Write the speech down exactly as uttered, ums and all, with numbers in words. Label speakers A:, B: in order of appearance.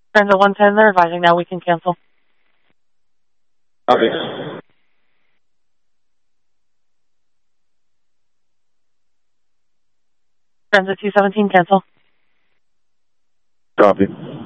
A: Transit one ten, they're advising now we can cancel.
B: Copy.
A: Transit two seventeen, cancel.
B: Copy.